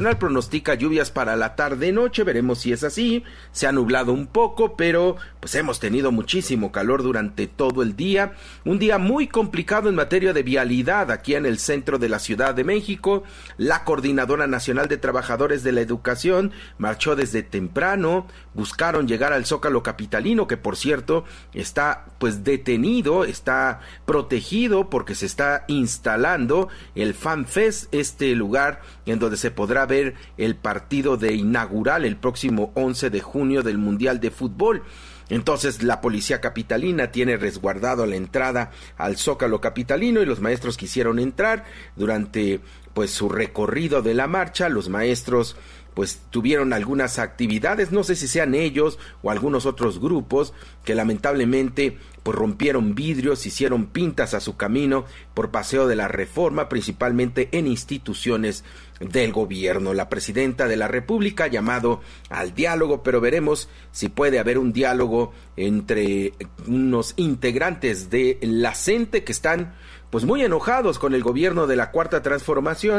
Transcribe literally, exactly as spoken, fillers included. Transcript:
Nacional pronostica lluvias para la tarde-noche, veremos si es así. Se ha nublado un poco, pero pues hemos tenido muchísimo calor durante todo el día. Un día muy complicado en materia de vialidad aquí en el centro de la Ciudad de México. La Coordinadora Nacional de Trabajadores de la Educación marchó desde temprano, buscaron llegar al Zócalo capitalino, que por cierto está pues detenido, está protegido porque se está instalando el FanFest, este lugar en donde se podrá ver el partido de inaugural el próximo once de junio del Mundial de Fútbol. Entonces la policía capitalina tiene resguardado la entrada al Zócalo capitalino y los maestros quisieron entrar. Durante pues su recorrido de la marcha, los maestros pues tuvieron algunas actividades, no sé si sean ellos o algunos otros grupos que lamentablemente pues rompieron vidrios, hicieron pintas a su camino por Paseo de la Reforma, principalmente en instituciones del gobierno. La presidenta de la República ha llamado al diálogo, pero veremos si puede haber un diálogo entre unos integrantes de la CENTE que están pues muy enojados con el gobierno de la Cuarta Transformación